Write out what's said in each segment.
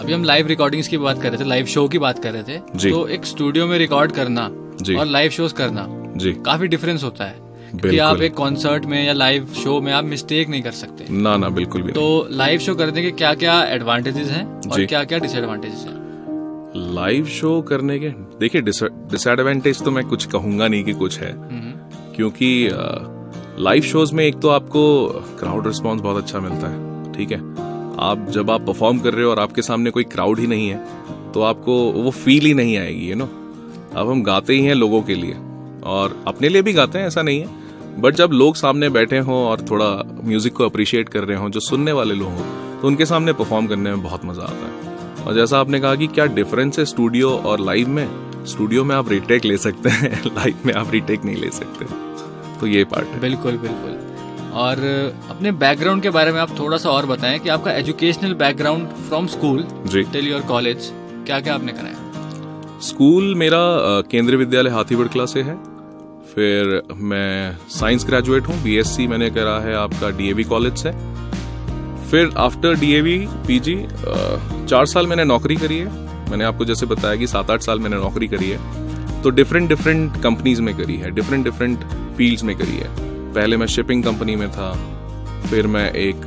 अभी हम live recordings की बात कर रहे थे, लाइव शो की बात कर रहे थे, तो एक स्टूडियो में रिकॉर्ड करना और लाइव शोज करना काफी डिफरेंस होता है, क्योंकि आप एक कॉन्सर्ट में या लाइव शो में आप मिस्टेक नहीं कर सकते। ना बिल्कुल भी। तो लाइव शो करने के क्या क्या एडवांटेजेस हैं और क्या क्या डिसएडवांटेजेस हैं? लाइव शो करने के देखिए डिसएडवांटेज तो मैं कुछ कहूंगा नहीं कि कुछ है, क्योंकि लाइव शोज में एक तो आपको क्राउड रिस्पांस बहुत अच्छा मिलता है। ठीक है, आप जब आप परफॉर्म कर रहे हो और आपके सामने कोई क्राउड ही नहीं है तो आपको वो फील ही नहीं आएगी, यू नो। अब हम गाते ही हैं लोगों के लिए और अपने लिए भी गाते हैं, ऐसा नहीं है, बट जब लोग सामने बैठे हों और थोड़ा म्यूजिक को अप्रिशिएट कर रहे हों, जो सुनने वाले लोग हों, तो उनके सामने परफॉर्म करने में बहुत मजा आता है। और जैसा आपने कहा कि क्या डिफरेंस है स्टूडियो और लाइव में, स्टूडियो में आप रीटेक ले सकते हैं, लाइव में आप रीटेक नहीं ले सकते, तो ये पार्ट है। बिल्कुल बिल्कुल। और अपने बैकग्राउंड के बारे में आप थोड़ा सा और बताएं कि आपका educational background from school till your college क्या क्या आपने कराया? स्कूल मेरा केंद्रीय विद्यालय हाथीबड़कला से है, फिर मैं साइंस ग्रेजुएट हूँ, बीएससी मैंने करा है आपका डीएवी कॉलेज से। फिर आफ्टर डीएवी पीजी 4 साल मैंने नौकरी करी है। मैंने आपको जैसे बताया कि 7-8 साल मैंने नौकरी करी है, तो डिफरेंट कंपनीज में करी है, डिफरेंट फील्ड्स में करी है। पहले मैं शिपिंग कंपनी में था, फिर मैं एक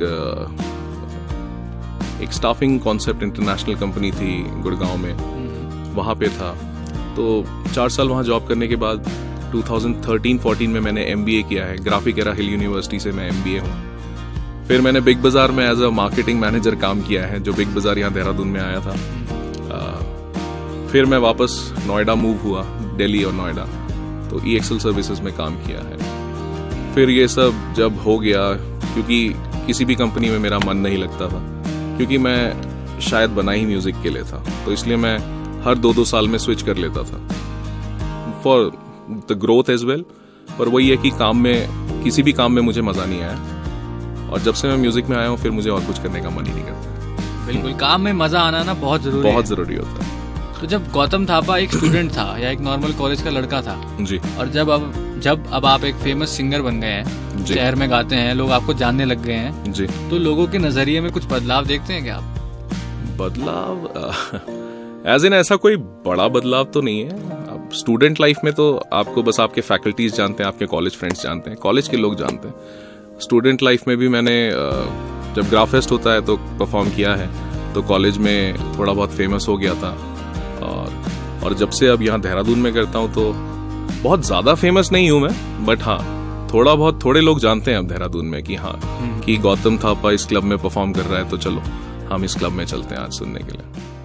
स्टाफिंग कॉन्सेप्ट इंटरनेशनल कंपनी थी गुड़गांव में, वहाँ पे था। तो 4 साल वहाँ जॉब करने के बाद 2013-14 में मैंने MBA किया है, ग्राफिक एरा हिल यूनिवर्सिटी से मैं MBA हूँ। फिर मैंने बिग बाजार में एज अ मार्केटिंग मैनेजर काम किया है, जो बिग बाजार यहाँ देहरादून में आया था। फिर मैं वापस नोएडा मूव हुआ, दिल्ली और नोएडा, तो EXL सर्विसेज में काम किया है। फिर ये सब जब हो गया, क्योंकि किसी भी कंपनी में मेरा मन नहीं लगता था, क्योंकि मैं शायद बना ही म्यूजिक के लिए था, तो इसलिए मैं हर 2-2 साल में स्विच कर लेता था for the growth as well. पर वही है कि काम में, किसी भी काम में मुझे मजा नहीं आया, और जब से मैं म्यूजिक में आया हूँ फिर मुझे और कुछ करने का मन ही नहीं करता। बिल्कुल, काम में मजा आना ना बहुत जरूरी होता है। तो जब गौतम थापा एक स्टूडेंट था या एक नॉर्मल कॉलेज का लड़का था जी, और जब अब आप एक फेमस सिंगर बन गए हैं, शहर में गाते हैं, लोग आपको जानने लग गए हैं जी, तो लोगों के नजरिए में कुछ बदलाव देखते हैं क्या आप? बदलाव एज इन ऐसा कोई बड़ा बदलाव तो नहीं है। अब स्टूडेंट लाइफ में तो आपको बस आपके फैकल्टीज जानते हैं, आपके कॉलेज फ्रेंड्स जानते हैं, कॉलेज के लोग जानते हैं। स्टूडेंट लाइफ में भी मैंने जब ग्राफेस्ट होता है तो परफॉर्म किया है, तो कॉलेज में थोड़ा बहुत फेमस हो गया था। और जब से अब यहाँ देहरादून में करता हूँ तो बहुत ज्यादा फेमस नहीं हूँ मैं, बट हाँ थोड़े लोग जानते हैं अब देहरादून में कि हाँ कि गौतम थापा इस क्लब में परफॉर्म कर रहा है, तो चलो हम इस क्लब में चलते हैं आज सुनने के लिए।